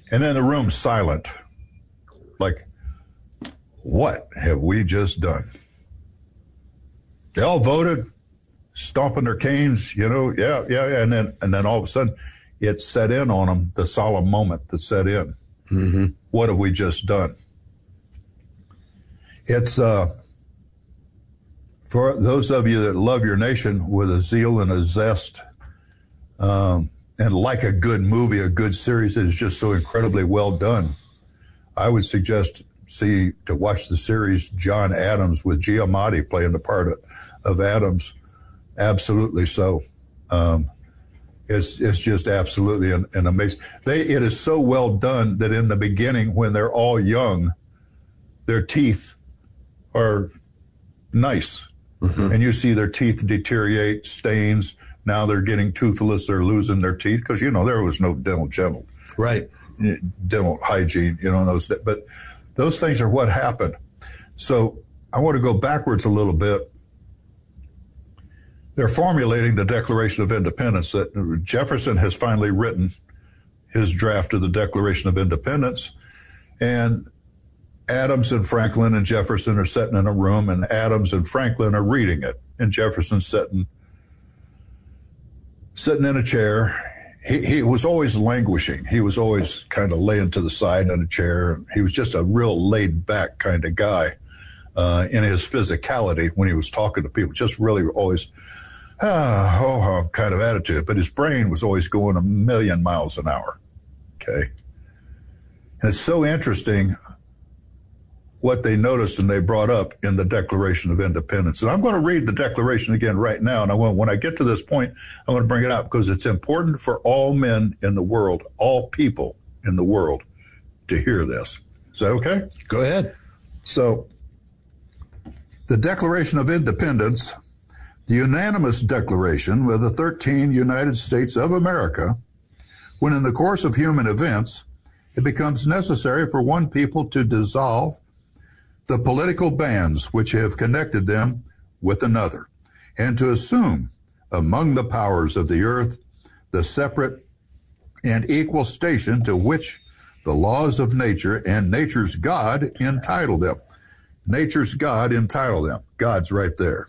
And then the room's silent. Like, what have we just done? They all voted, stomping their canes, yeah. And then all of a sudden, it set in on them, the solemn moment that set in. Mm-hmm. What have we just done? It's, for those of you that love your nation with a zeal and a zest, and like a good movie, a good series that is just so incredibly well done, I would suggest to watch the series John Adams with Giamatti playing the part of Adams. Absolutely so. It's just absolutely an amazing. It is so well done that in the beginning, when they're all young, their teeth are nice. Mm-hmm. And you see their teeth deteriorate, stains. Now they're getting toothless. They're losing their teeth because, there was no dental hygiene, but those things are what happened. So I want to go backwards a little bit. They're formulating the Declaration of Independence. That Jefferson has finally written his draft of the Declaration of Independence, and Adams and Franklin and Jefferson are sitting in a room, and Adams and Franklin are reading it, and Jefferson's sitting in a chair. He was always languishing. He was always kind of laying to the side in a chair. He was just a real laid-back kind of guy in his physicality when he was talking to people, just really always kind of attitude. But his brain was always going 1,000,000 miles an hour, okay? And it's so interesting what they noticed and they brought up in the Declaration of Independence. And I'm going to read the Declaration again right now. And when I get to this point, I'm going to bring it out because it's important for all men in the world, all people in the world, to hear this. Is that okay? Go ahead. So, the Declaration of Independence, the unanimous declaration of the 13 United States of America, when in the course of human events, it becomes necessary for one people to dissolve the political bands which have connected them with another, and to assume among the powers of the earth the separate and equal station to which the laws of nature and nature's God entitle them. Nature's God entitle them. God's right there.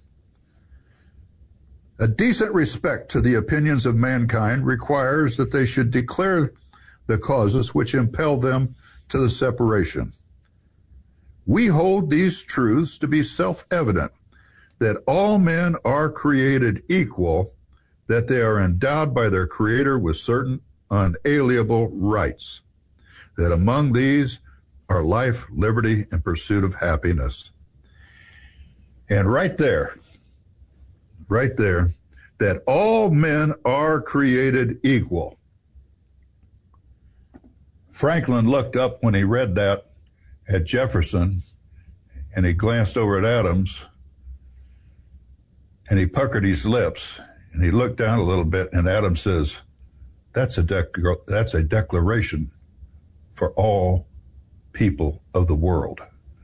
A decent respect to the opinions of mankind requires that they should declare the causes which impel them to the separation. We hold these truths to be self-evident, that all men are created equal, that they are endowed by their Creator with certain unalienable rights, that among these are life, liberty, and pursuit of happiness. And right there, that all men are created equal. Franklin looked up when he read that at Jefferson, and he glanced over at Adams, and he puckered his lips, and he looked down a little bit, and Adams says, that's a declaration for all people of the world.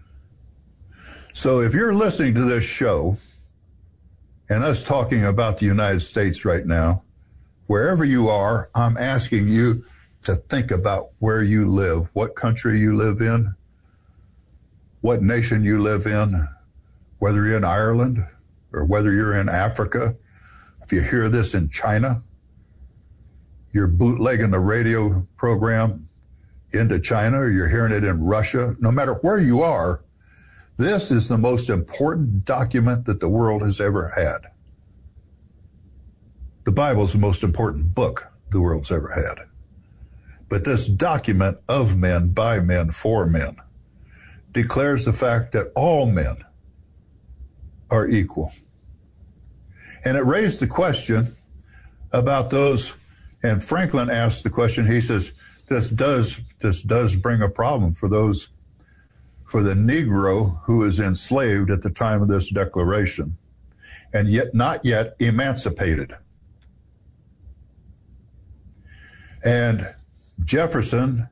So if you're listening to this show, and us talking about the United States right now, wherever you are, I'm asking you to think about where you live, what country you live in, what nation you live in, whether you're in Ireland or whether you're in Africa. If you hear this in China, you're bootlegging the radio program into China, or you're hearing it in Russia. No matter where you are, this is the most important document that the world has ever had. The Bible is the most important book the world's ever had. But this document of men, by men, for men, declares the fact that all men are equal. And it raised the question about those, and Franklin asked the question, he says, this does bring a problem for those, for the Negro who is enslaved at the time of this declaration, and yet not yet emancipated. And Jefferson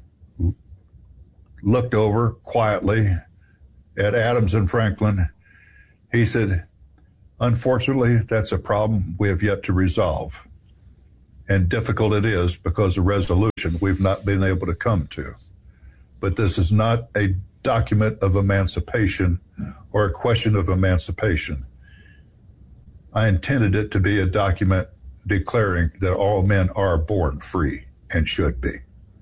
looked over quietly at Adams and Franklin. He said, unfortunately, that's a problem we have yet to resolve. and difficult it is because of resolution we've not been able to come to. But this is not a document of emancipation or a question of emancipation. I intended it to be a document declaring that all men are born free and should be.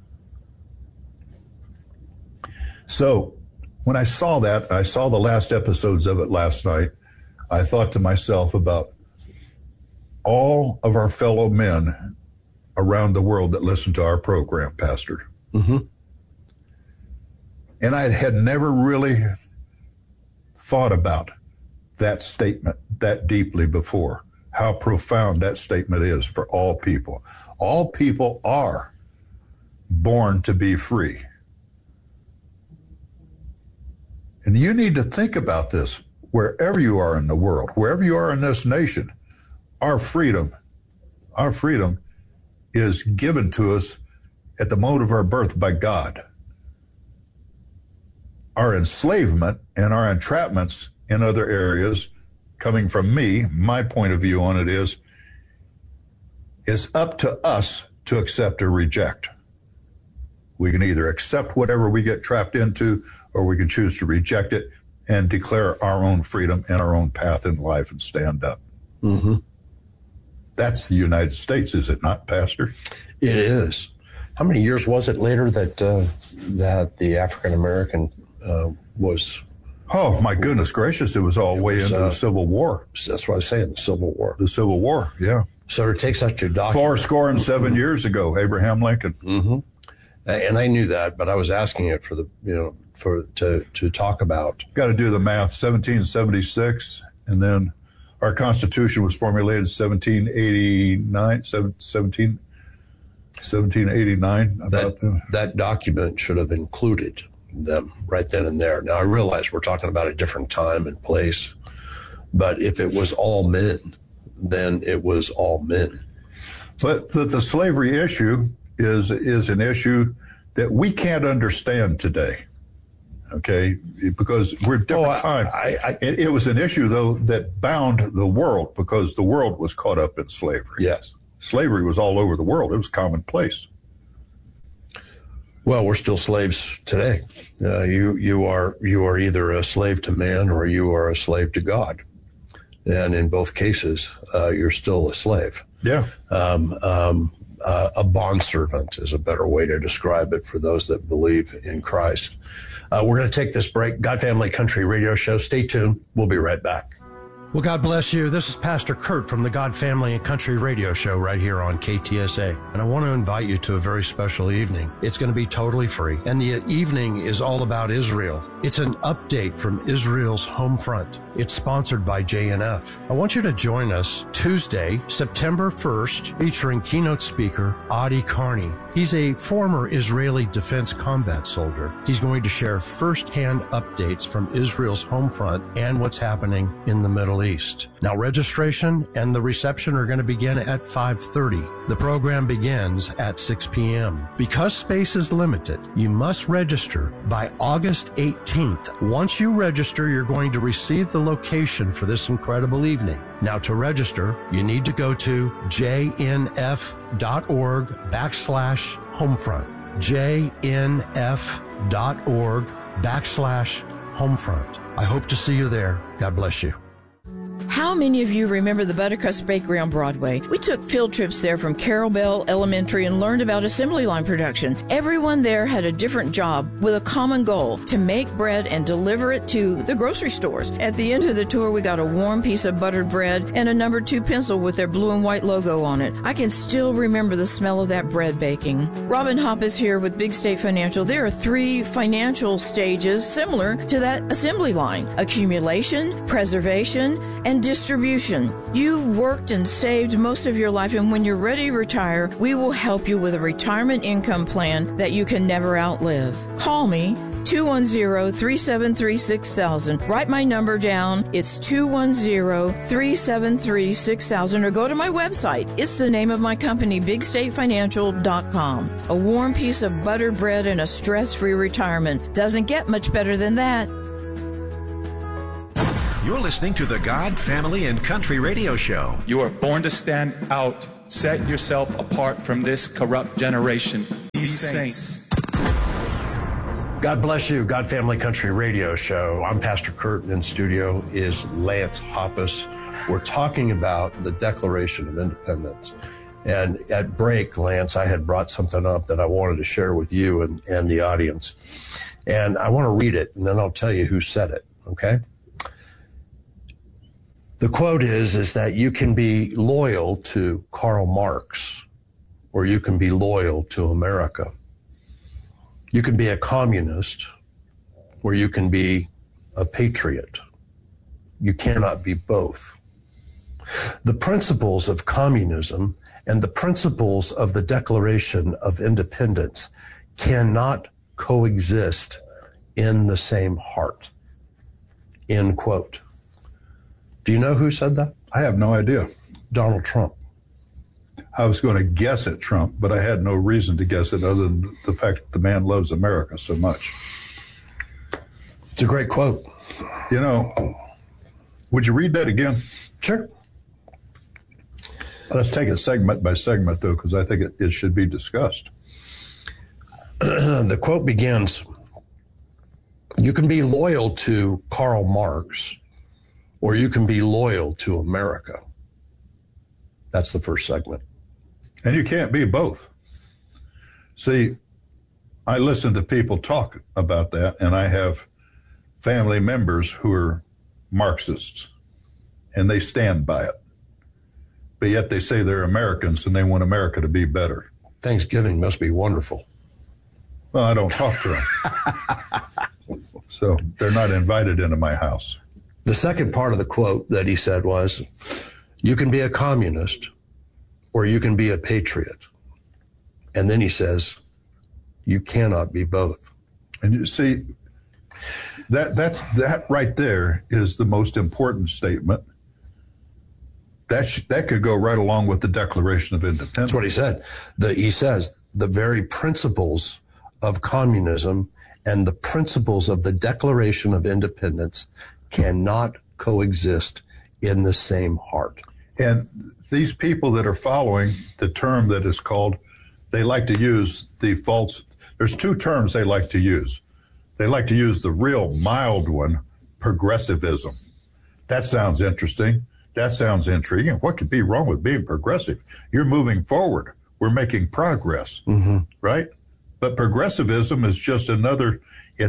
So when I saw that, I saw the last episodes of it last night, I thought to myself about all of our fellow men around the world that listen to our program, Pastor. Mm-hmm. And I had never really thought about that statement that deeply before, how profound that statement is for all people. All people are born to be free. And you need to think about this wherever you are in the world, wherever you are in this nation. Our freedom is given to us at the moment of our birth by God. Our enslavement and our entrapments in other areas, coming from me, my point of view on it is up to us to accept or reject. We can either accept whatever we get trapped into, or we can choose to reject it and declare our own freedom and our own path in life and stand up. Mm-hmm. That's the United States, is it not, Pastor? It is. How many years was it later that the African American was? Oh, my goodness gracious. It was all way into the Civil War. That's what I was saying, the Civil War. The Civil War, yeah. So to take such a document. 407 years ago, Abraham Lincoln. Mm-hmm. And I knew that, but I was asking it for to talk about. Got to do the math. 1776, and then our Constitution was formulated 1789. That document should have included them right then and there. Now I realize we're talking about a different time and place, but if it was all men, then it was all men. But the slavery issue is an issue that we can't understand today, okay? Because we're a different time. It was an issue, though, that bound the world because the world was caught up in slavery. Yes. Slavery was all over the world. It was commonplace. Well, we're still slaves today. You are either a slave to man or you are a slave to God. And in both cases, you're still a slave. Yeah. A bondservant is a better way to describe it for those that believe in Christ. We're going to take this break. God Family Country Radio Show. Stay tuned. We'll be right back. Well, God bless you. This is Pastor Kurt from the God Family and Country Radio Show right here on KTSA. And I want to invite you to a very special evening. It's going to be totally free. And the evening is all about Israel. It's an update from Israel's home front. It's sponsored by JNF. I want you to join us Tuesday, September 1st, featuring keynote speaker Adi Carney. He's a former Israeli Defense Combat soldier. He's going to share firsthand updates from Israel's home front and what's happening in the Middle East. Now, registration and the reception are going to begin at 5:30. The program begins at 6 p.m. Because space is limited, you must register by August 18th. Once you register, you're going to receive the location for this incredible evening. Now, to register, you need to go to jnf.org/homefront. jnf.org/homefront. I hope to see you there. God bless you. How many of you remember the Buttercrust Bakery on Broadway? We took field trips there from Carroll Bell Elementary and learned about assembly line production. Everyone there had a different job with a common goal, to make bread and deliver it to the grocery stores. At the end of the tour, we got a warm piece of buttered bread and a number 2 pencil with their blue and white logo on it. I can still remember the smell of that bread baking. Robin Hopp is here with Big State Financial. There are 3 financial stages similar to that assembly line: accumulation, preservation, and distribution. You've worked and saved most of your life, and when you're ready to retire, we will help you with a retirement income plan that you can never outlive. Call me, 210-373-6000. Write my number down. It's 210-373-6000, or go to my website. It's the name of my company, BigStateFinancial.com. A warm piece of buttered bread and a stress-free retirement. Doesn't get much better than that. You're listening to the God, Family, and Country Radio Show. You are born to stand out Set yourself apart from this corrupt generation. These saints. God bless you. God Family Country Radio Show. I'm Pastor Kurt, and in studio is Lance Hoppus. We're talking about the Declaration of Independence. And at break, Lance, I had brought something up that I wanted to share with you and the audience. And I want to read it, and then I'll tell you who said it, okay? The quote is that you can be loyal to Karl Marx, or you can be loyal to America. You can be a communist, or you can be a patriot. You cannot be both. The principles of communism and the principles of the Declaration of Independence cannot coexist in the same heart. End quote. Do you know who said that? I have no idea. Donald Trump. I was going to guess at Trump, but I had no reason to guess it other than the fact that the man loves America so much. It's a great quote. You know, would you read that again? Sure. Let's take it segment by segment, though, because I think it should be discussed. The quote begins, you can be loyal to Karl Marx, or you can be loyal to America. That's the first segment. And you can't be both. See, I listen to people talk about that, and I have family members who are Marxists, and they stand by it. But yet they say they're Americans, and they want America to be better. Thanksgiving must be wonderful. Well, I don't talk to them. So they're not invited into my house. The second part of the quote that he said was, you can be a communist or you can be a patriot. And then he says, you cannot be both. And you see, that right there is the most important statement. That could go right along with the Declaration of Independence. That's what he said. He says the very principles of communism and the principles of the Declaration of Independence cannot coexist in the same heart. And these people that are following the term that is called, they like to use the false, there's two terms they like to use. They like to use the real mild one, progressivism. That sounds interesting. That sounds intriguing. What could be wrong with being progressive? You're moving forward. We're making progress, right? But progressivism is just another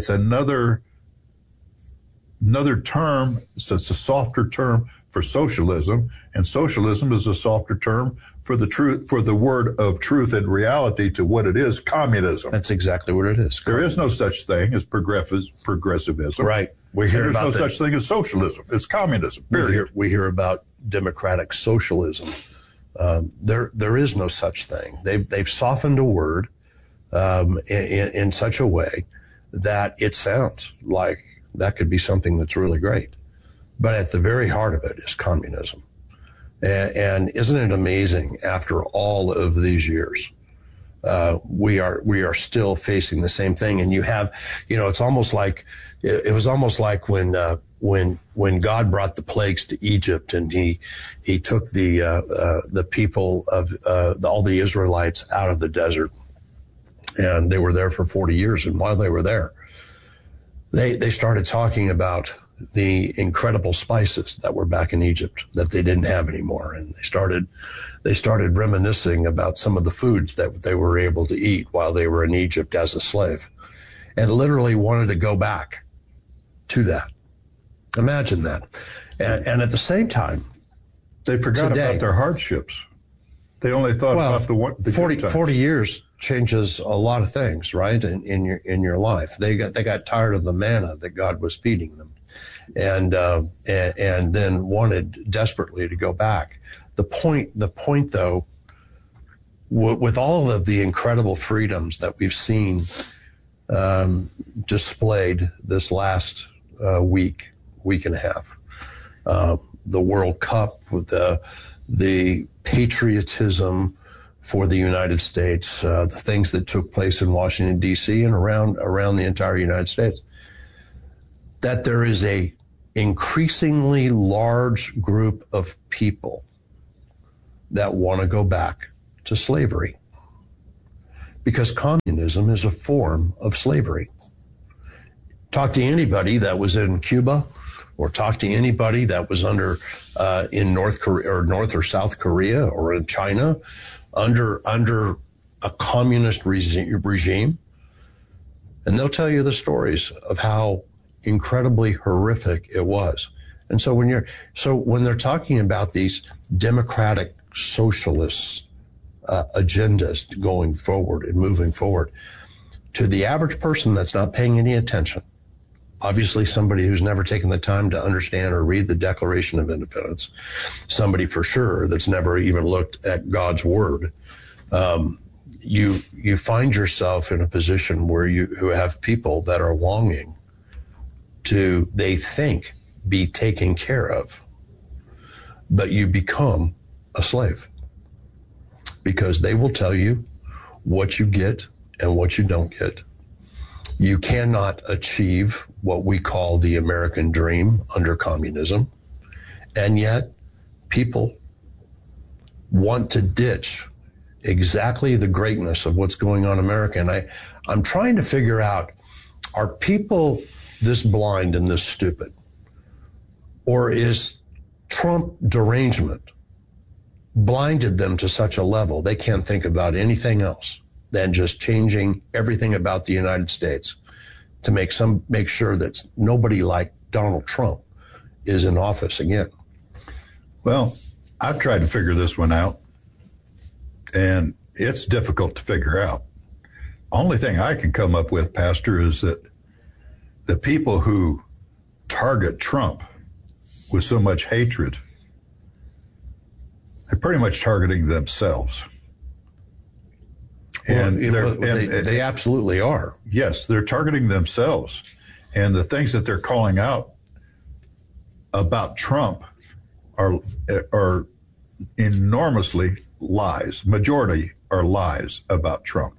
term. It's a softer term for socialism, and socialism is a softer term for the truth, for the word of truth and reality to what it is, communism. That's exactly what it is. There is no such thing as progressivism. Right. There's no such thing as socialism. It's communism. Period. We hear about democratic socialism. There is no such thing. They've softened a word in such a way that it sounds like that could be something that's really great. But at the very heart of it is communism. And isn't it amazing, after all of these years, we are still facing the same thing. And you have, it's almost like, it was almost like when God brought the plagues to Egypt, and he took the people of all the Israelites out of the desert, and they were there for 40 years. And while they were there, they started talking about the incredible spices that were back in Egypt that they didn't have anymore. And they started reminiscing about some of the foods that they were able to eat while they were in Egypt as a slave, and literally wanted to go back to that. Imagine that. And at the same time, they forgot about their hardships. They only thought about the 40 years changes a lot of things, right? In your life. They got tired of the manna that God was feeding them, and then wanted desperately to go back. The point though, with all of the incredible freedoms that we've seen displayed this last week and a half, the World Cup, with the patriotism for the United States, the things that took place in Washington, D.C. and around the entire United States, that there is a increasingly large group of people that want to go back to slavery, because communism is a form of slavery. Talk to anybody that was in Cuba, or talk to anybody that was under in North Korea or North or South Korea or in China under a communist regime, and they'll tell you the stories of how incredibly horrific it was. And so when they're talking about these democratic socialist agendas going forward and moving forward, to the average person that's not paying any attention, obviously somebody who's never taken the time to understand or read the Declaration of Independence, somebody for sure that's never even looked at God's word, you find yourself in a position where you have people that are longing to, they think, be taken care of, but you become a slave, because they will tell you what you get and what you don't get. You cannot achieve what we call the American dream under communism, and yet people want to ditch exactly the greatness of what's going on in America. And I'm trying to figure out, are people this blind and this stupid? Or is Trump derangement blinded them to such a level they can't think about anything else than just changing everything about the United States to make sure that nobody like Donald Trump is in office again? Well, I've tried to figure this one out, and it's difficult to figure out. Only thing I can come up with, Pastor, is that the people who target Trump with so much hatred, they're pretty much targeting themselves. And they absolutely are. Yes, they're targeting themselves. And the things that they're calling out about Trump are enormously lies. Majority are lies about Trump.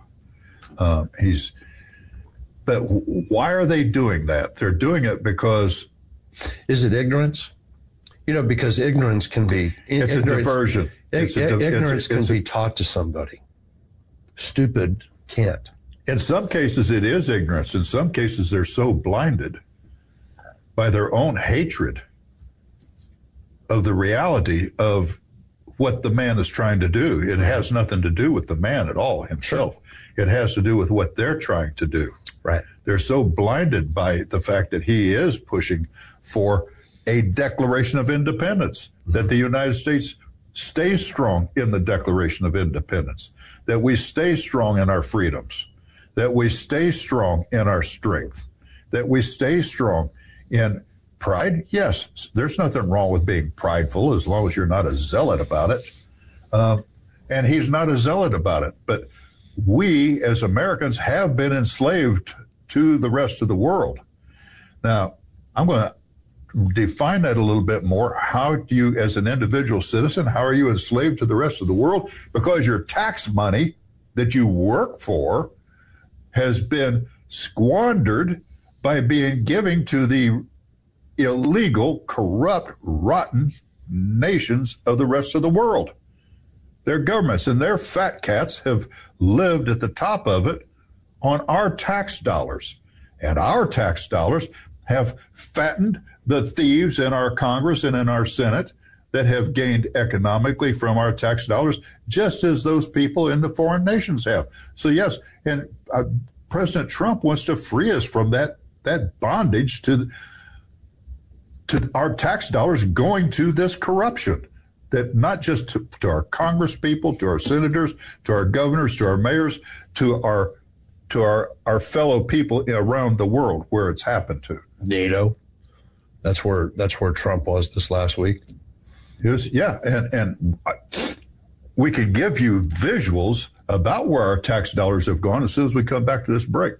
But why are they doing that? They're doing it because... Is it ignorance? Because ignorance can be... It's a diversion. Ignorance can be taught to somebody. Stupid can't. In some cases, it is ignorance. In some cases, they're so blinded by their own hatred of the reality of what the man is trying to do. It has nothing to do with the man at all himself. It has to do with what they're trying to do. Right. They're so blinded by the fact that he is pushing for a Declaration of Independence, that the United States stays strong in the Declaration of Independence, that we stay strong in our freedoms, that we stay strong in our strength, that we stay strong in pride. Yes, there's nothing wrong with being prideful as long as you're not a zealot about it. And he's not a zealot about it. But we as Americans have been enslaved to the rest of the world. Now, I'm going to define that a little bit more. How do you, as an individual citizen, how are you enslaved to the rest of the world? Because your tax money that you work for has been squandered by being given to the illegal, corrupt, rotten nations of the rest of the world. Their governments and their fat cats have lived at the top of it on our tax dollars. And our tax dollars have fattened the thieves in our Congress and in our Senate that have gained economically from our tax dollars, just as those people in the foreign nations have. So yes, and President Trump wants to free us from that bondage to our tax dollars going to this corruption. That not just to our Congress people, to our senators, to our governors, to our mayors, to our fellow people around the world where it's happened to. NATO. That's where Trump was this last week. And we can give you visuals about where our tax dollars have gone as soon as we come back to this break.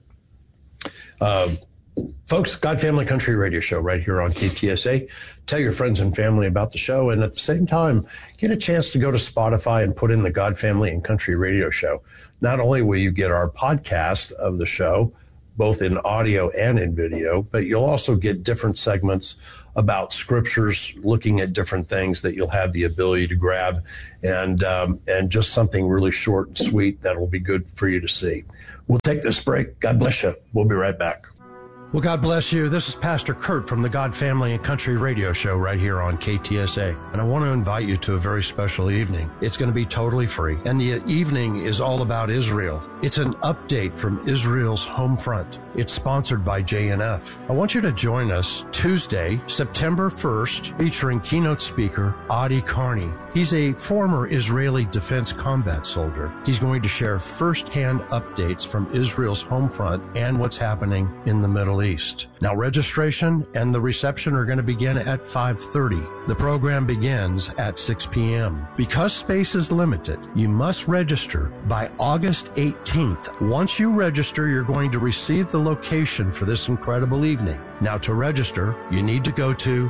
Folks, God, Family, Country radio show right here on KTSA. Tell your friends and family about the show, and at the same time, get a chance to go to Spotify and put in the God, Family, and Country radio show. Not only will you get our podcast of the show, both in audio and in video, but you'll also get different segments about scriptures, looking at different things that you'll have the ability to grab, and just something really short and sweet that will be good for you to see. We'll take this break. God bless you. We'll be right back. Well, God bless you. This is Pastor Kurt from the God Family and Country Radio Show right here on KTSA. And I want to invite you to a very special evening. It's going to be totally free. And the evening is all about Israel. It's an update from Israel's home front. It's sponsored by JNF. I want you to join us Tuesday, September 1st, featuring keynote speaker Adi Carney. He's a former Israeli defense combat soldier. He's going to share firsthand updates from Israel's home front and what's happening in the Middle East. Now, registration and the reception are going to begin at 5:30. The program begins at 6 p.m. Because space is limited, you must register by August 18th. Once you register, you're going to receive the location for this incredible evening. Now, to register, you need to go to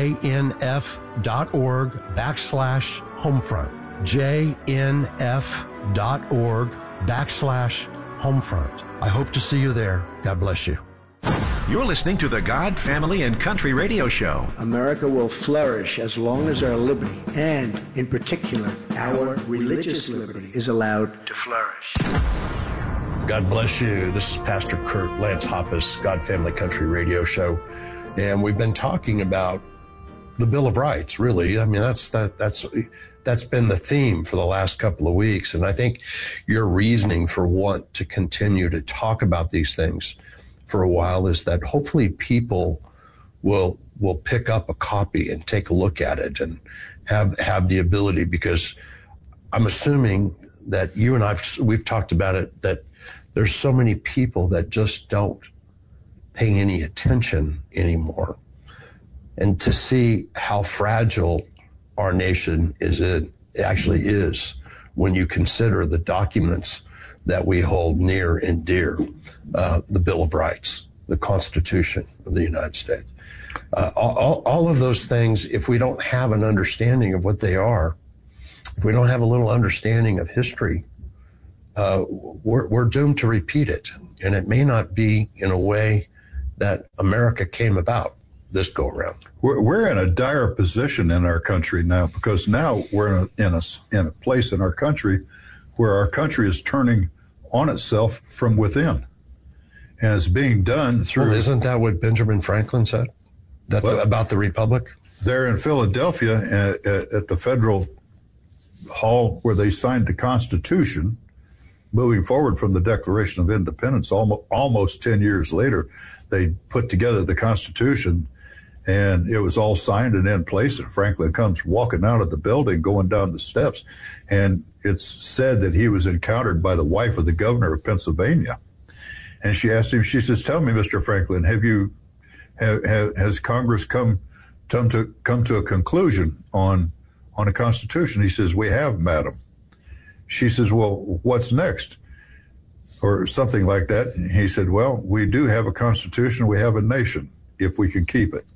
jnf.org/homefront. jnf.org/homefront. I hope to see you there. God bless you. You're listening to the God, Family, and Country Radio Show. America will flourish as long as our liberty, and in particular, our religious liberty, is allowed to flourish. God bless you. This is Pastor Kurt Lance Hoppus, God, Family, Country Radio Show. And we've been talking about the Bill of Rights, really. I mean, that's been the theme for the last couple of weeks. And I think your reasoning for want to continue to talk about these things for a while is that hopefully people will pick up a copy and take a look at it and have the ability, because I'm assuming that you and we've talked about it, that there's so many people that just don't pay any attention anymore. And to see how fragile our nation actually is when you consider the documents that we hold near and dear, the Bill of Rights, the Constitution of the United States. All of those things, if we don't have an understanding of what they are, if we don't have a little understanding of history, we're doomed to repeat it. And it may not be in a way that America came about this go around. We're in a dire position in our country now, because now we're in a place in our country where our country is turning on itself from within, and it's being done through. Well, isn't that what Benjamin Franklin said about the Republic? There in Philadelphia at the Federal Hall where they signed the Constitution, moving forward from the Declaration of Independence, almost 10 years later, they put together the Constitution, and it was all signed and in place, and Franklin comes walking out of the building, going down the steps, and it's said that he was encountered by the wife of the governor of Pennsylvania. And she asked him, she says, "Tell me, Mr. Franklin, has Congress come to a conclusion on a Constitution?" He says, "We have, madam." She says, "Well, what's next?" Or something like that. And he said, "Well, we do have a Constitution. We have a nation, if we can keep it.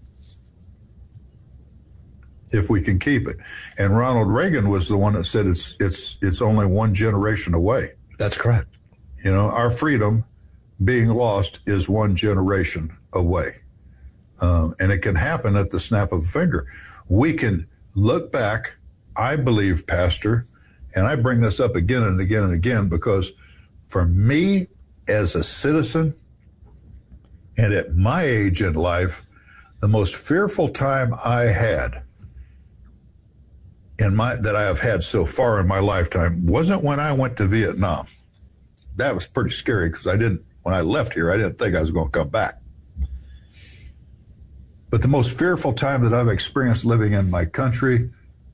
If we can keep it." And Ronald Reagan was the one that said it's only one generation away. That's correct. You know, our freedom being lost is one generation away. And it can happen at the snap of a finger. We can look back, I believe, Pastor, and I bring this up again and again and again, because for me as a citizen and at my age in life, the most fearful time I had that I have had so far in my lifetime wasn't when I went to Vietnam. That was pretty scary, because when I left here, I didn't think I was going to come back. But the most fearful time that I've experienced living in my country,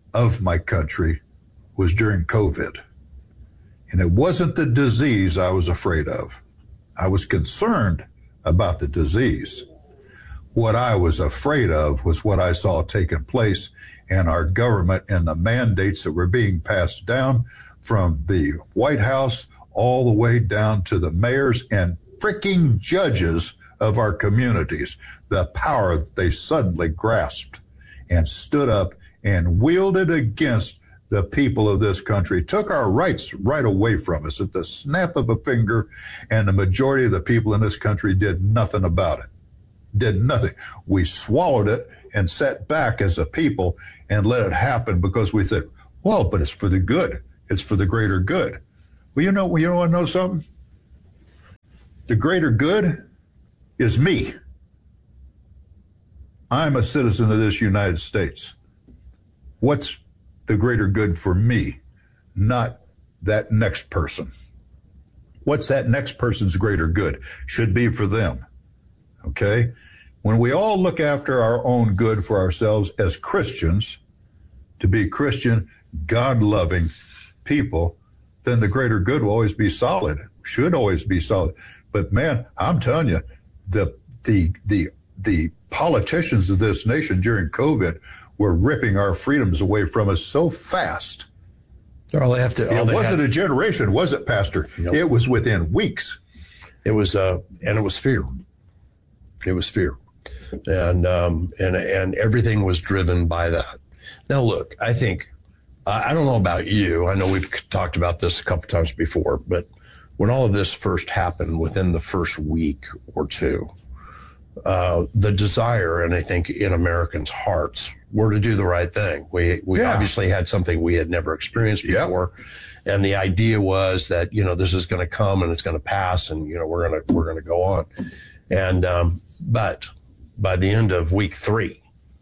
was during COVID. And it wasn't the disease I was afraid of. I was concerned about the disease. What I was afraid of was what I saw taking place in our government and the mandates that were being passed down from the White House all the way down to the mayors and freaking judges of our communities, the power that they suddenly grasped and stood up and wielded against the people of this country, took our rights right away from us at the snap of a finger, and the majority of the people in this country did nothing about it. did nothing. We swallowed it and sat back as a people and let it happen because we said, well, but it's for the good. It's for the greater good. Well, you want to know something? The greater good is me. I'm a citizen of this United States. What's the greater good for me? Not that next person. What's that next person's greater good? Should be for them. Okay? When we all look after our own good for ourselves as Christians, to be Christian, God-loving people, then the greater good will always be solid, should always be solid. But man, I'm telling you, the politicians of this nation during COVID were ripping our freedoms away from us so fast. It wasn't a generation, was it, Pastor? Nope. It was within weeks. It was, and it was fear. It was fear, and everything was driven by that. Now, look, I think, I don't know about you. I know we've talked about this a couple times before, but when all of this first happened, within the first week or two, the desire, and I think in Americans' hearts, were to do the right thing. We obviously had something we had never experienced before. Yep. And the idea was that, this is going to come and it's going to pass and, we're going to go on. And, but by the end of week 3,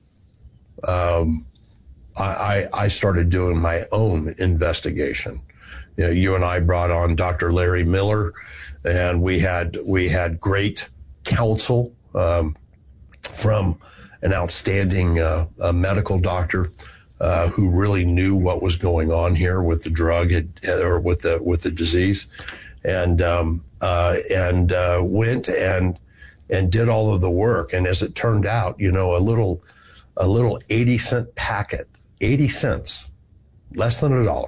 I started doing my own investigation. You and I brought on Dr. Larry Miller, and we had great counsel from an outstanding medical doctor who really knew what was going on here with the drug or with the disease, and went and did all of the work. And as it turned out, a little 80-cent packet, 80 cents, less than $1,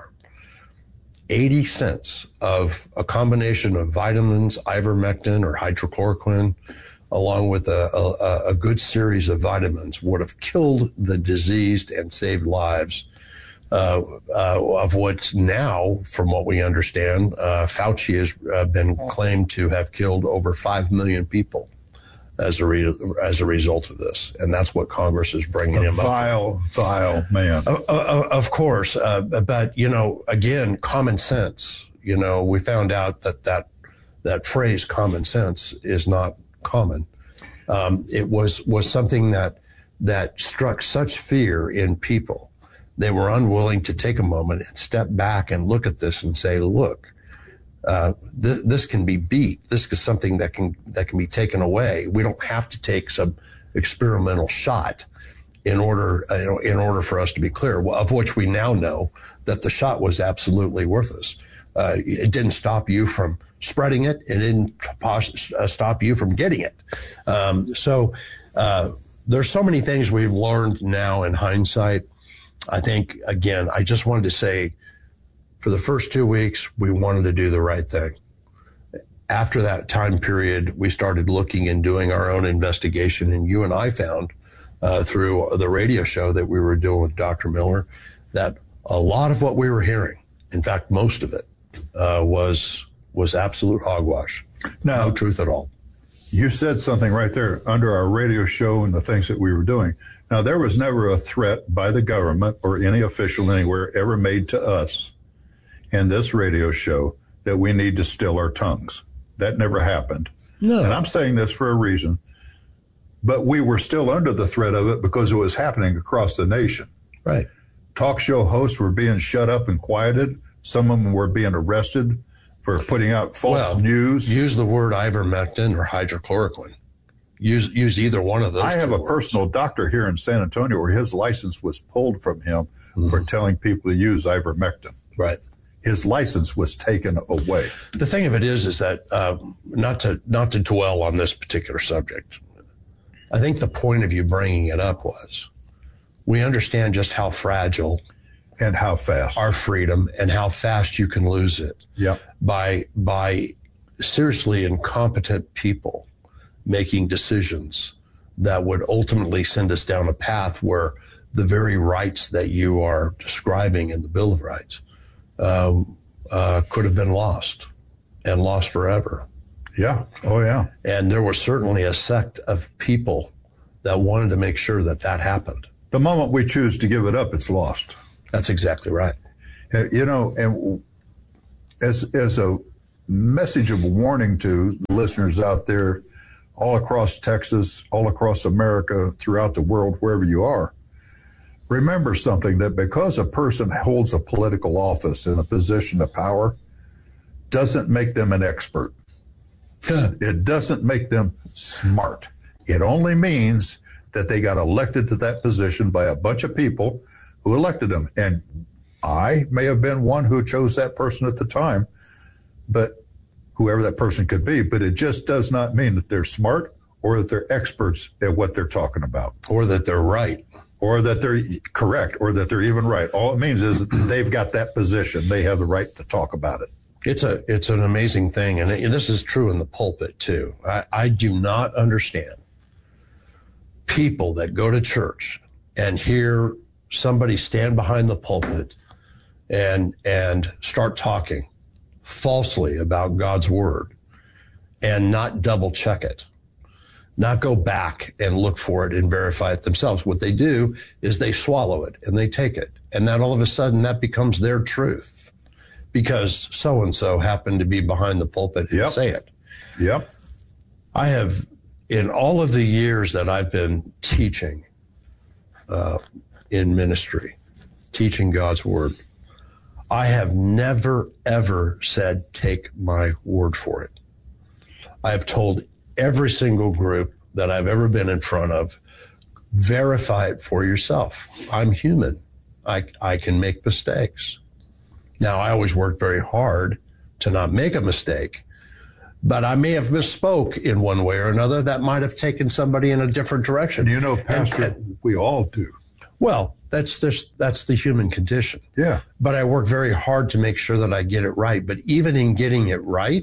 80 cents of a combination of vitamins, ivermectin or hydrochloroquine, along with a good series of vitamins, would have killed the diseased and saved lives, of which now, from what we understand, Fauci has been claimed to have killed over 5 million people as a result of this. And that's what Congress is bringing him up. Vile man. Of course. But, again, common sense. We found out that phrase common sense is not common. It was something that struck such fear in people. They were unwilling to take a moment and step back and look at this and say, look, this can be beat. This is something that can be taken away. We don't have to take some experimental shot in order for us to be clear, of which we now know that the shot was absolutely worthless. It didn't stop you from spreading it. It didn't stop you from getting it. So there's so many things we've learned now in hindsight. I think, again, I just wanted to say, for the first 2 weeks, we wanted to do the right thing. After that time period, we started looking and doing our own investigation. And you and I found through the radio show that we were doing with Dr. Miller that a lot of what we were hearing, in fact, most of it, was absolute hogwash. No truth at all. You said something right there under our radio show and the things that we were doing. Now, there was never a threat by the government or any official anywhere ever made to us in this radio show that we need to still our tongues. That never happened. No. And I'm saying this for a reason. But we were still under the threat of it because it was happening across the nation. Right. Talk show hosts were being shut up and quieted. Some of them were being arrested for putting out false news. Use the word ivermectin or hydrochloroquine. Use either one of those. I have a personal doctor here in San Antonio where his license was pulled from him for telling people to use ivermectin. Right. His license was taken away. The thing of it is that not to dwell on this particular subject, I think the point of you bringing it up was we understand just how fragile and how fast our freedom and how fast you can lose it. Yep. By seriously incompetent people making decisions that would ultimately send us down a path where the very rights that you are describing in the Bill of Rights could have been lost and lost forever. Yeah. Oh, yeah. And there was certainly a sect of people that wanted to make sure that that happened. The moment we choose to give it up, it's lost. That's exactly right. You know, and as a message of warning to listeners out there all across Texas, all across America, throughout the world, wherever you are, remember something, that because a person holds a political office in a position of power doesn't make them an expert. It doesn't make them smart. It only means that they got elected to that position by a bunch of people who elected them. And I may have been one who chose that person at the time, but whoever that person could be, but it just does not mean that they're smart or that they're experts at what they're talking about. Or that they're right. Or that they're correct, or that they're even right. All it means is that they've got that position. They have the right to talk about it. It's an amazing thing, and this is true in the pulpit too. I do not understand people that go to church and hear somebody stand behind the pulpit and start talking falsely about God's word and not double check it, not go back and look for it and verify it themselves. What they do is they swallow it and they take it, and then all of a sudden that becomes their truth, because so-and-so happened to be behind the pulpit and say it. Yep. I have, in all of the years that I've been teaching in ministry, teaching God's word, I have never, ever said, take my word for it. I have told every single group that I've ever been in front of, verify it for yourself. I'm human. I can make mistakes. Now, I always work very hard to not make a mistake, but I may have misspoke in one way or another that might have taken somebody in a different direction. You know, Pastor, we all do. Well, that's the human condition. Yeah. But I work very hard to make sure that I get it right. But even in getting it right,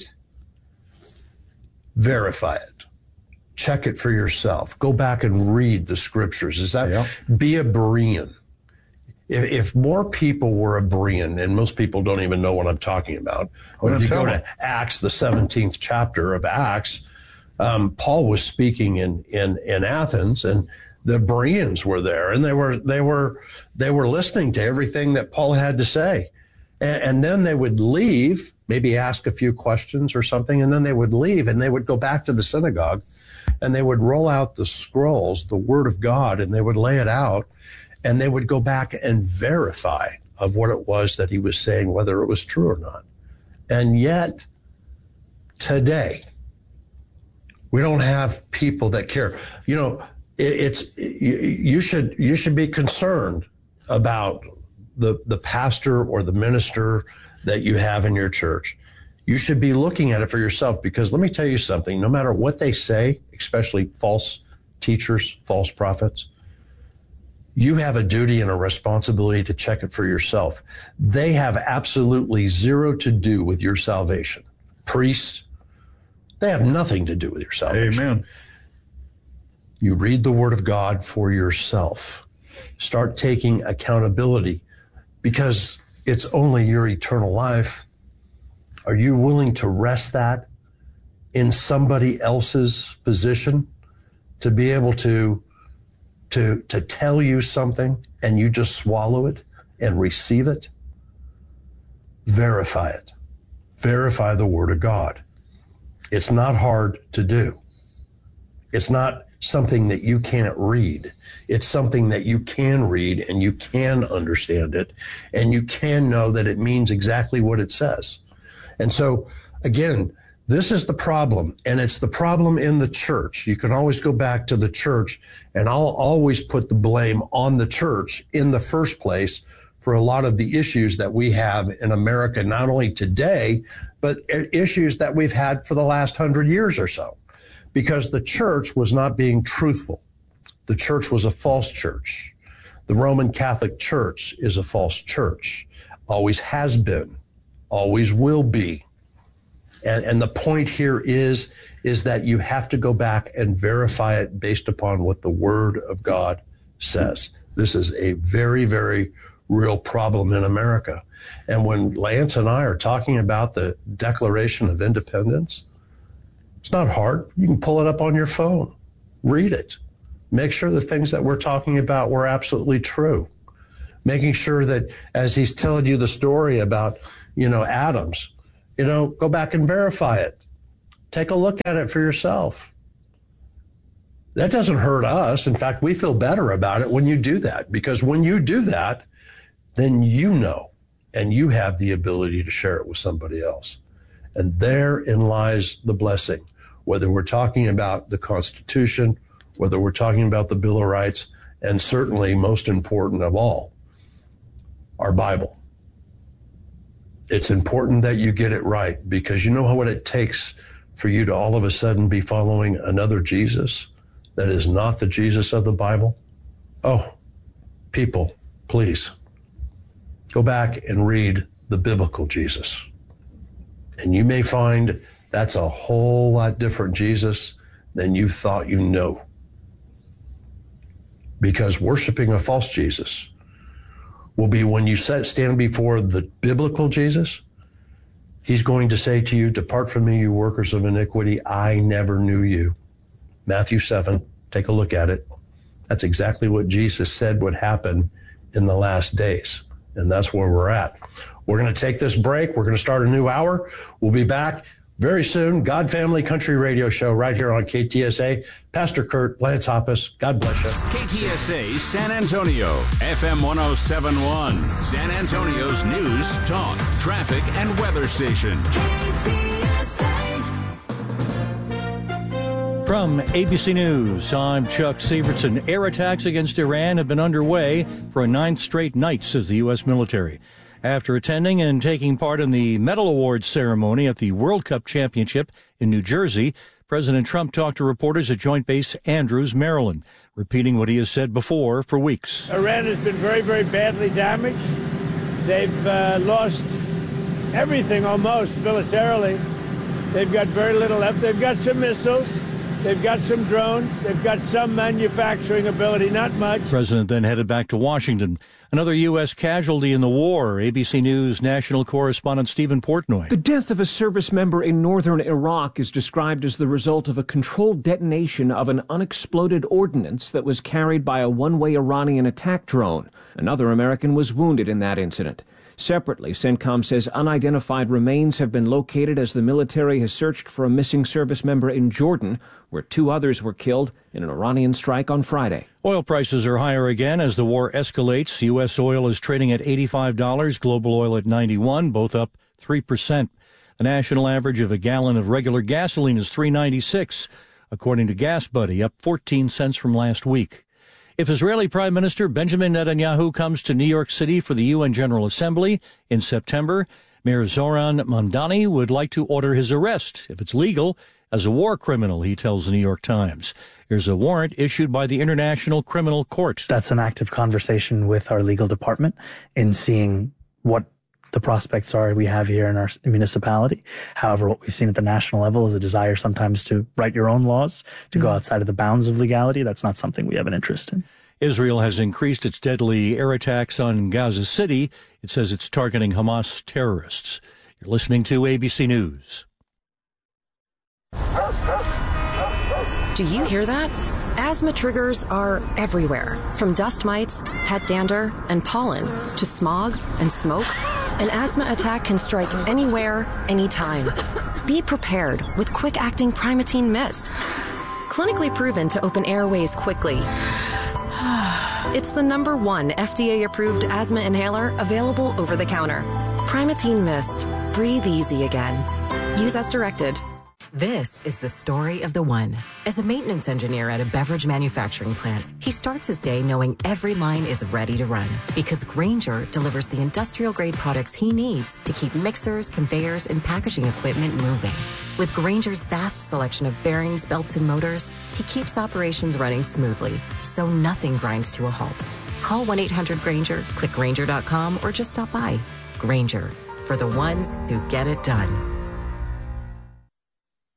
verify it. Check it for yourself. Go back and read the scriptures. Be a Berean. If more people were a Berean, and most people don't even know what I'm talking about, but if you go to Acts, the 17th chapter of Acts, Paul was speaking in Athens, and the Bereans were there, and they were listening to everything that Paul had to say, and then they would leave, maybe ask a few questions or something, and then they would leave, and they would go back to the synagogue, and they would roll out the scrolls, the Word of God, and they would lay it out. And they would go back and verify of what it was that he was saying, whether it was true or not. And yet, today, we don't have people that care. You know, you should be concerned about the pastor or the minister that you have in your church. You should be looking at it for yourself, because let me tell you something. No matter what they say, especially false teachers, false prophets, you have a duty and a responsibility to check it for yourself. They have absolutely zero to do with your salvation. Priests, they have nothing to do with your salvation. Amen. You read the Word of God for yourself. Start taking accountability, because it's only your eternal life. Are you willing to rest that in somebody else's position to be able to tell you something and you just swallow it and receive it? Verify it. Verify the Word of God. It's not hard to do. It's not something that you can't read. It's something that you can read and you can understand it, and you can know that it means exactly what it says. And so, again, this is the problem, and it's the problem in the church. You can always go back to the church, and I'll always put the blame on the church in the first place for a lot of the issues that we have in America, not only today, but issues that we've had for the last 100 years or so, because the church was not being truthful. The church was a false church. The Roman Catholic Church is a false church, always has been, always will be. And the point here is that you have to go back and verify it based upon what the Word of God says. This is a very, very real problem in America. And when Lance and I are talking about the Declaration of Independence, It's not hard. You can pull it up on your phone. Read it. Make sure the things that we're talking about were absolutely true. Making sure that as he's telling you the story about, atoms, go back and verify it. Take a look at it for yourself. That doesn't hurt us. In fact, we feel better about it when you do that, because when you do that, then and you have the ability to share it with somebody else. And therein lies the blessing, whether we're talking about the Constitution, whether we're talking about the Bill of Rights, and certainly most important of all, our Bible. It's important that you get it right, because you know what it takes for you to all of a sudden be following another Jesus that is not the Jesus of the Bible? Oh, people, please, go back and read the biblical Jesus. And you may find that's a whole lot different Jesus than you thought you know. Because worshiping a false Jesus will be when you stand before the biblical Jesus, he's going to say to you, "Depart from me, you workers of iniquity, I never knew you." Matthew 7, take a look at it. That's exactly what Jesus said would happen in the last days. And that's where we're at. We're going to take this break. We're going to start a new hour. We'll be back very soon. God Family Country Radio Show right here on KTSA. Pastor Kurt, Lance Hoppus, God bless you. KTSA San Antonio, FM 107.1, San Antonio's news, talk, traffic, and weather station. From ABC News, I'm Chuck Severson. Air attacks against Iran have been underway for a 9th straight night, says the U.S. military. After attending and taking part in the medal awards ceremony at the World Cup Championship in New Jersey, President Trump talked to reporters at Joint Base Andrews, Maryland, repeating what he has said before for weeks. Iran has been very, very badly damaged. They've lost everything almost militarily. They've got very little left. They've got some missiles. They've got some drones. They've got some manufacturing ability, not much. The president then headed back to Washington. Another U.S. casualty in the war. ABC News national correspondent Stephen Portnoy. The death of a service member in northern Iraq is described as the result of a controlled detonation of an unexploded ordnance that was carried by a one-way Iranian attack drone. Another American was wounded in that incident. Separately, CENTCOM says unidentified remains have been located as the military has searched for a missing service member in Jordan, where 2 others were killed in an Iranian strike on Friday. Oil prices are higher again as the war escalates. U.S. oil is trading at $85, global oil at $91, both up 3%. The national average of a gallon of regular gasoline is $3.96, according to Gas Buddy, up 14 cents from last week. If Israeli Prime Minister Benjamin Netanyahu comes to New York City for the UN General Assembly in September, Mayor Zoran Mamdani would like to order his arrest, if it's legal, as a war criminal, he tells the New York Times. There's a warrant issued by the International Criminal Court. That's an active conversation with our legal department in seeing what the prospects are we have here in our municipality. However, what we've seen at the national level is a desire sometimes to write your own laws, to go outside of the bounds of legality. That's not something we have an interest in. Israel has increased its deadly air attacks on Gaza City. It says it's targeting Hamas terrorists. You're listening to ABC News. Do you hear that? Asthma triggers are everywhere, from dust mites, pet dander, and pollen, to smog and smoke. An asthma attack can strike anywhere, anytime. Be prepared with quick-acting Primatene Mist. Clinically proven to open airways quickly. It's the #1 FDA-approved asthma inhaler available over the counter. Primatene Mist. Breathe easy again. Use as directed. This is the story of the one. As a maintenance engineer at a beverage manufacturing plant, he starts his day knowing every line is ready to run because Grainger delivers the industrial-grade products he needs to keep mixers, conveyors, and packaging equipment moving. With Grainger's vast selection of bearings, belts, and motors, he keeps operations running smoothly, so nothing grinds to a halt. Call 1-800-GRAINGER, click Grainger.com, or just stop by. Grainger, for the ones who get it done.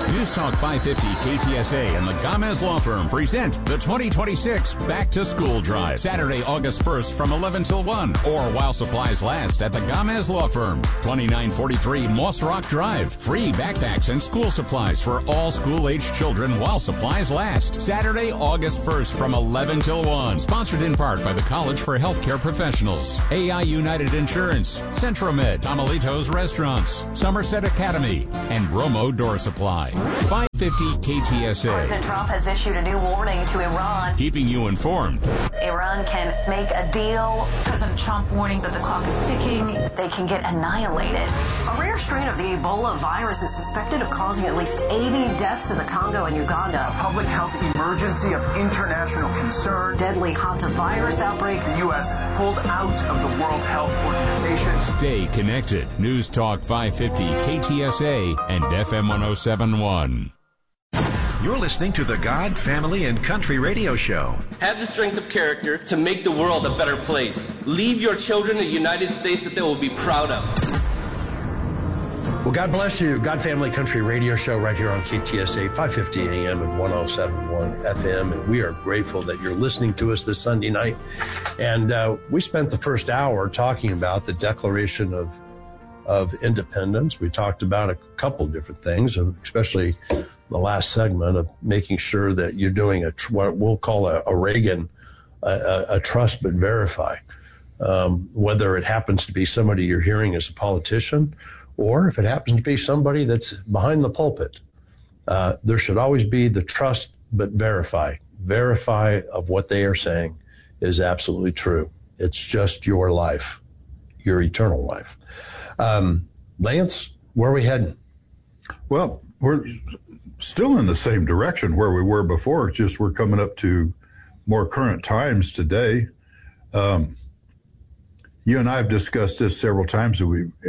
News Talk 550 KTSA and the Gamez Law Firm present the 2026 Back to School Drive. Saturday, August 1st from 11 till 1 or while supplies last at the Gamez Law Firm. 2943 Moss Rock Drive. Free backpacks and school supplies for all school-aged children while supplies last. Saturday, August 1st from 11 till 1. Sponsored in part by the College for Healthcare Professionals, AI United Insurance, Centromed, Tamalitos Restaurants, Somerset Academy, and Bromo Door Supply. 550 KTSA. President Trump has issued a new warning to Iran. Keeping you informed. Iran can make a deal. President Trump warning that the clock is ticking. They can get annihilated. A rare strain of the Ebola virus is suspected of causing at least 80 deaths in the Congo and Uganda. A public health emergency of international concern. Deadly hantavirus outbreak. The U.S. pulled out of the World Health Organization. Stay connected. News Talk 550 KTSA and FM 1071. You're listening to the God, Family, and Country Radio Show. Have the strength of character to make the world a better place. Leave your children a United States that they will be proud of. Well, God bless you. God, Family, Country Radio Show right here on KTSA 550 AM and 1071 FM. And we are grateful that you're listening to us this Sunday night. And we spent the first hour talking about the Declaration of Independence. We talked about a couple different things, especially the last segment of making sure that you're doing what we'll call a Reagan, a trust but verify. Whether it happens to be somebody you're hearing as a politician, or if it happens to be somebody that's behind the pulpit, there should always be the trust but verify. Verify of what they are saying is absolutely true. It's just your life, your eternal life. Lance, where are we heading? Well, we're still in the same direction where we were before. It's just we're coming up to more current times today. You and I have discussed this several times.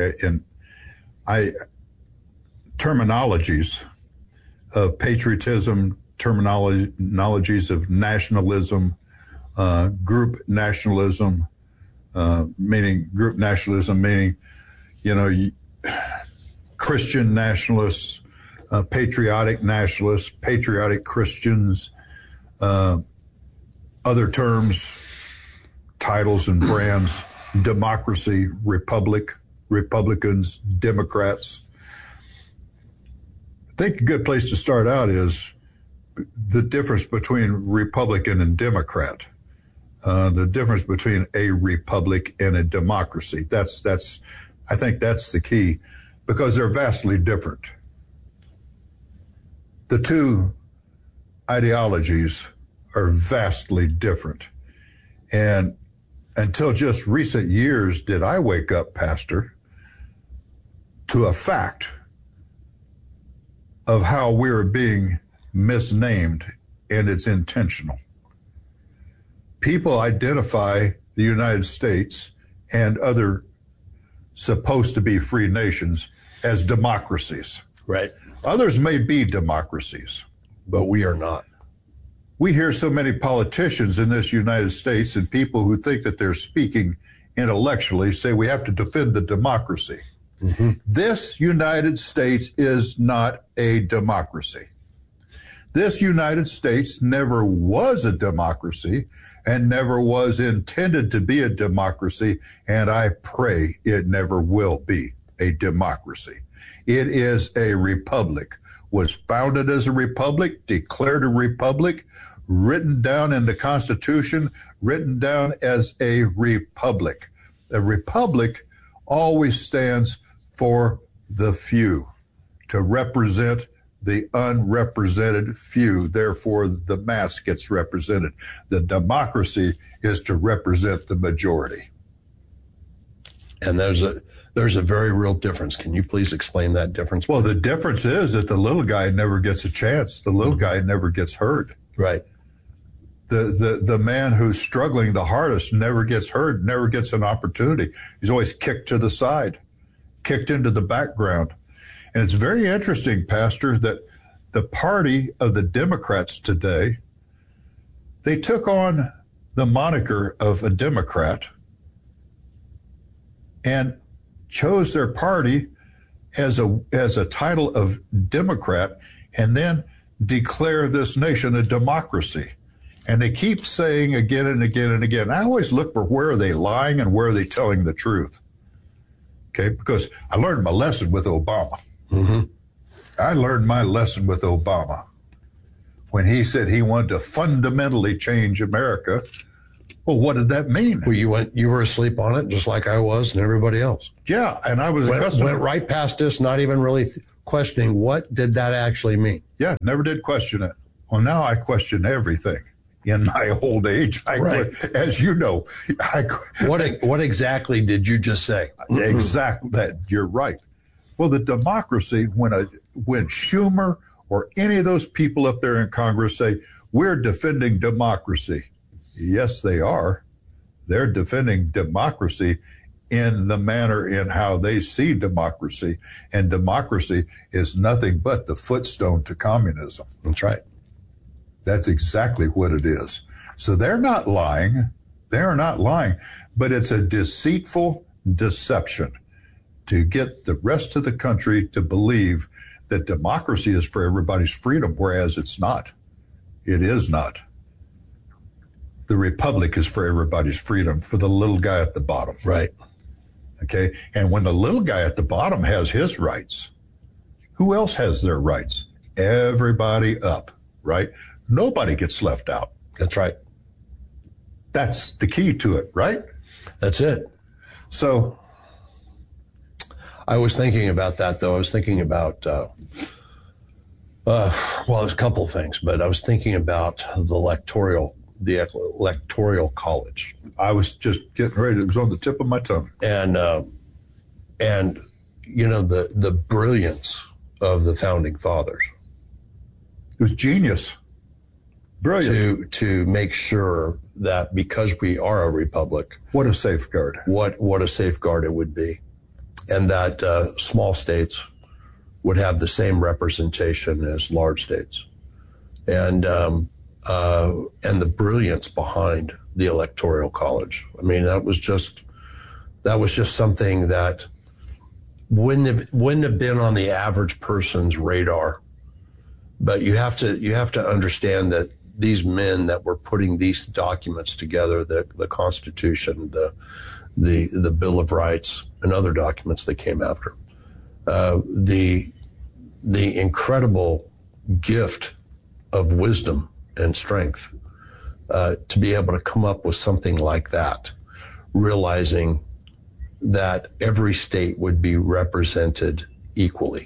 Terminologies of patriotism, terminologies of nationalism, group nationalism, meaning Christian nationalists, patriotic nationalists, patriotic Christians, other terms, titles and brands, democracy, republic, Republicans, Democrats. I think a good place to start out is the difference between Republican and Democrat, the difference between a republic and a democracy. I think that's the key, because they're vastly different. The two ideologies are vastly different. And until just recent years did I wake up, Pastor, to a fact of how we're being misnamed, and it's intentional. People identify the United States and other supposed to be free nations as democracies. Right. Others may be democracies, but we are not. We hear so many politicians in this United States and people who think that they're speaking intellectually say we have to defend the democracy. Mm-hmm. This United States is not a democracy. This United States never was a democracy and never was intended to be a democracy, and I pray it never will be a democracy. It is a republic, was founded as a republic, declared a republic, written down in the Constitution, written down as a republic. A republic always stands for the few, to represent the unrepresented few. Therefore, the mass gets represented. The democracy is to represent the majority. And there's a very real difference. Can you please explain that difference? Well, the difference is that the little guy never gets a chance. The little guy never gets heard. Right. The man who's struggling the hardest never gets heard, never gets an opportunity. He's always kicked to the side, kicked into the background. And it's very interesting, Pastor, that the party of the Democrats today, they took on the moniker of a Democrat and chose their party as a title of Democrat and then declare this nation a democracy. And they keep saying again and again and again. I always look for where are they lying and where are they telling the truth. Okay, because I learned my lesson with Obama. Mm-hmm. I learned my lesson with Obama when he said he wanted to fundamentally change America. Well, what did that mean? Well, you were asleep on it just like I was and everybody else. Yeah, and I was went right past us, not even really questioning what did that actually mean. Yeah, never did question it. Well, now I question everything. In my old age, as you know, what exactly did you just say? Exactly that. You're right. Well, the democracy, when Schumer or any of those people up there in Congress say we're defending democracy, yes, they are. They're defending democracy in the manner in how they see democracy, and democracy is nothing but the footstone to communism. That's right. That's exactly what it is. So they're not lying. They're not lying. But it's a deceitful deception to get the rest of the country to believe that democracy is for everybody's freedom, whereas it's not. It is not. The republic is for everybody's freedom, for the little guy at the bottom. Right. Okay? And when the little guy at the bottom has his rights, who else has their rights? Everybody up, right? Nobody gets left out. That's right. That's the key to it, right? That's it. So I was thinking about that, though. I was thinking about, there's a couple of things, but I was thinking about the electoral college. I was just getting ready. It was on the tip of my tongue. And you know, the brilliance of the founding fathers. It was genius. Brilliant. To make sure that because we are a republic. What a safeguard. What a safeguard it would be. And that small states would have the same representation as large states. And the brilliance behind the Electoral College. I mean, that was just something that wouldn't have been on the average person's radar. But you have to understand that these men that were putting these documents together, the Constitution, the Bill of Rights, and other documents that came after, the incredible gift of wisdom and strength to be able to come up with something like that, realizing that every state would be represented equally.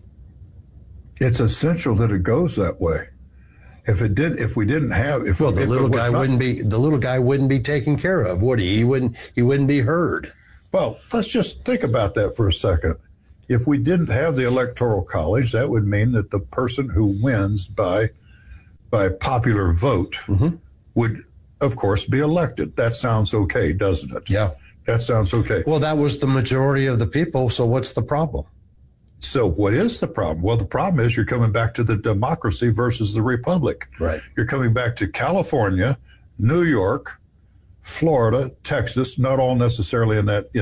It's essential that it goes that way. The little guy wouldn't be taken care of, would he? He wouldn't be heard. Well, let's just think about that for a second. If we didn't have the Electoral College, that would mean that the person who wins by popular vote would, of course, be elected. That sounds okay, doesn't it? Yeah. That sounds okay. Well, that was the majority of the people, so what's the problem? So what is the problem? Well, the problem is you're coming back to the democracy versus the republic. Right. You're coming back to California, New York, Florida, Texas, not all necessarily in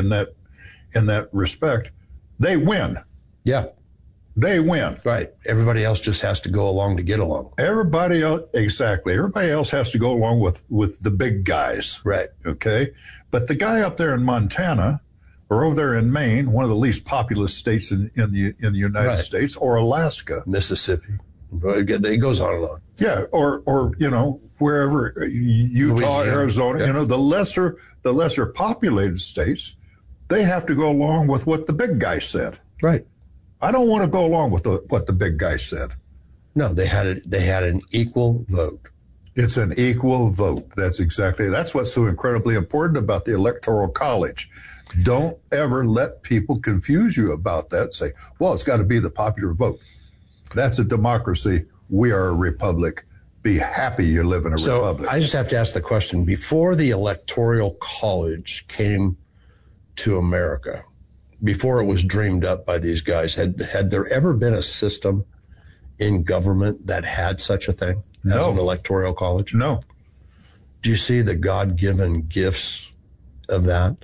that respect. They win. Yeah. They win. Right. Everybody else just has to go along to get along. Everybody else, exactly. Everybody else has to go along with the big guys. Right. Okay. But the guy up there in Montana, or over there in Maine, one of the least populous states in the United States, or Alaska, Mississippi, it goes on and on. Yeah, or wherever, Utah, Louisiana, Arizona, the lesser populated states, they have to go along with what the big guy said. Right. I don't want to go along with what the big guy said. No, they had an equal vote. It's an equal vote. That's what's so incredibly important about the Electoral College. Don't ever let people confuse you about that. Say, well, it's got to be the popular vote. That's a democracy. We are a republic. Be happy you live in a republic. I just have to ask the question, before the Electoral College came to America, before it was dreamed up by these guys, had there ever been a system in government that had such a thing as an Electoral College? No. Do you see the God-given gifts of that?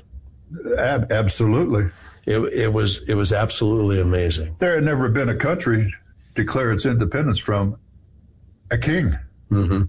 Absolutely. It was absolutely amazing. There had never been a country declare its independence from a king. Mm-hmm.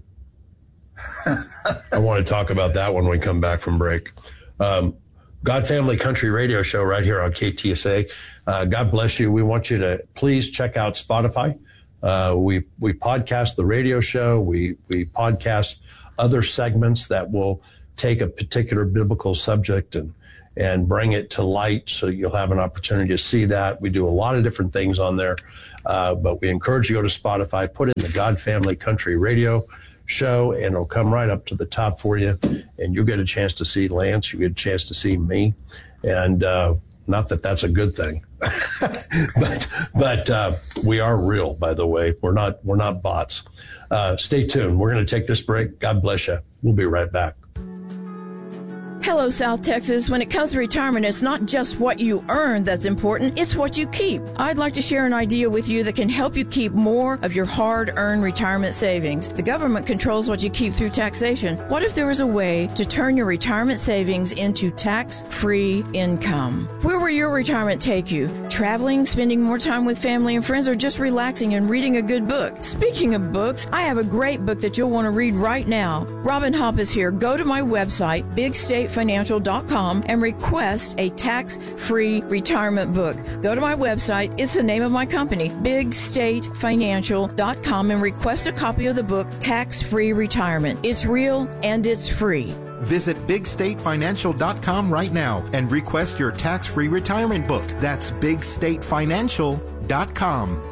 I want to talk about that when we come back from break. God Family Country Radio Show right here on KTSA. God bless you. We want you to please check out Spotify. We podcast the radio show. We podcast other segments that will take a particular biblical subject and bring it to light, so you'll have an opportunity to see that. We do a lot of different things on there, but we encourage you to go to Spotify, put in the God Family Country Radio Show, and it'll come right up to the top for you, and you'll get a chance to see Lance. You get a chance to see me, and not that that's a good thing, but we are real, by the way. We're not bots. Stay tuned. We're going to take this break. God bless you. We'll be right back. Hello, South Texas. When it comes to retirement, it's not just what you earn that's important, it's what you keep. I'd like to share an idea with you that can help you keep more of your hard-earned retirement savings. The government controls what you keep through taxation. What if there was a way to turn your retirement savings into tax-free income? Where will your retirement take you? Traveling, spending more time with family and friends, or just relaxing and reading a good book? Speaking of books, I have a great book that you'll want to read right now. Robin Hopp is here. Go to my website, bigstatefinancial.com, and request a tax-free retirement book. Go to my website. It's the name of my company, bigstatefinancial.com, and request a copy of the book, Tax-Free Retirement. It's real and it's free. Visit bigstatefinancial.com right now and request your tax-free retirement book. That's bigstatefinancial.com.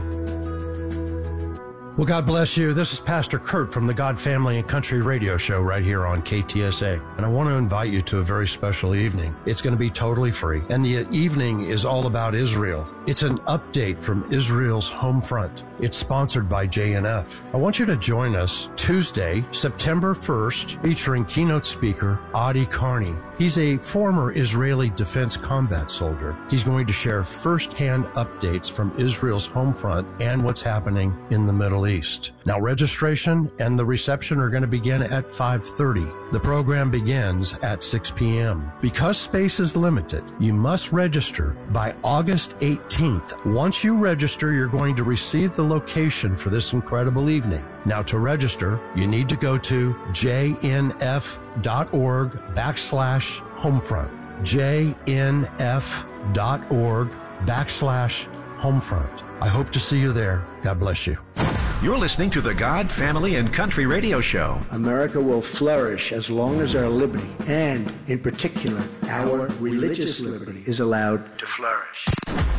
Well, God bless you. This is Pastor Kurt from the God Family and Country Radio Show right here on KTSA. And I want to invite you to a very special evening. It's going to be totally free. And the evening is all about Israel. It's an update from Israel's home front. It's sponsored by JNF. I want you to join us Tuesday, September 1st, featuring keynote speaker Adi Carney. He's a former Israeli defense combat soldier. He's going to share firsthand updates from Israel's home front and what's happening in the Middle East. Now, registration and the reception are going to begin at 5:30. The program begins at 6 p.m. Because space is limited, you must register by August 18th. Once you register, you're going to receive the location for this incredible evening. Now, to register, you need to go to jnf.org/homefront. jnf.org/homefront. I hope to see you there. God bless you. You're listening to the God, Family, and Country Radio Show. America will flourish as long as our liberty, and in particular, our religious liberty, is allowed to flourish.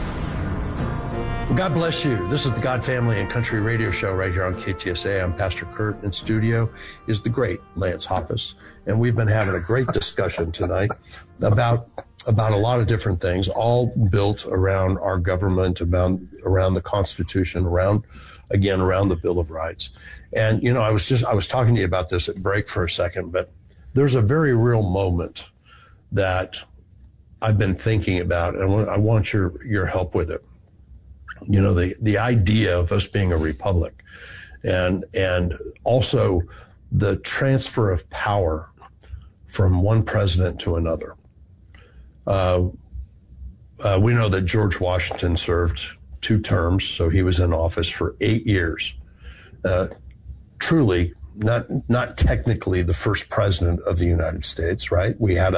God bless you. This is the God Family and Country Radio Show right here on KTSA. I'm Pastor Kurt. In studio is the great Lance Hoppus, and we've been having a great discussion tonight about a lot of different things, all built around our government, around the Constitution, around the Bill of Rights. And, you know, I was talking to you about this at break for a second, but there's a very real moment that I've been thinking about, and I want your help with it. You know, the idea of us being a republic, and also the transfer of power from one president to another. We know that George Washington served 2 terms, so he was in office for 8 years. Truly, not technically the first president of the United States, right? We had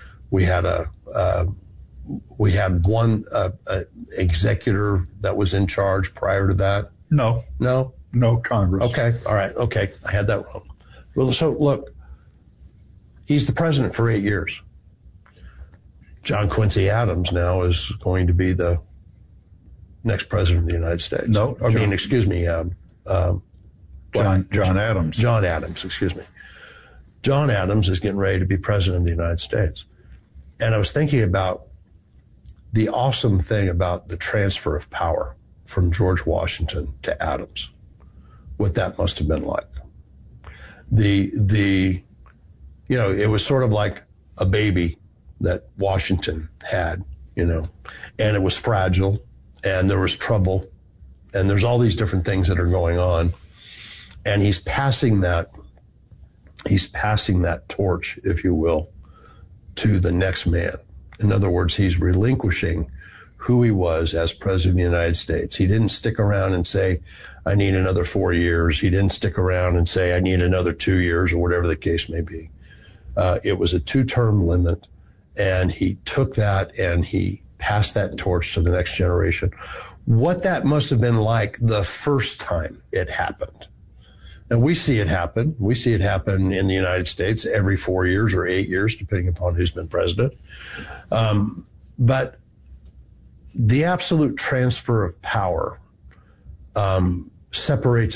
one executor that was in charge prior to that. No, Congress. Okay, all right, okay, I had that wrong. Well, so look, he's the president for 8 years. John Quincy Adams now is going to be the next president of the United States. John Adams. John Adams, excuse me. John Adams is getting ready to be president of the United States. And I was thinking about the awesome thing about the transfer of power from George Washington to Adams, what that must have been like. It was sort of like a baby that Washington had, and it was fragile, and there was trouble, and there's all these different things that are going on. And he's passing that torch, if you will, to the next man. In other words, he's relinquishing who he was as president of the United States. He didn't stick around and say, I need another 4 years. He didn't stick around and say, I need another 2 years, or whatever the case may be. It was a 2-term limit, and he took that and he passed that torch to the next generation. What that must have been like the first time it happened. And we see it happen. We see it happen in the United States every 4 years or 8 years, depending upon who's been president. But the absolute transfer of power separates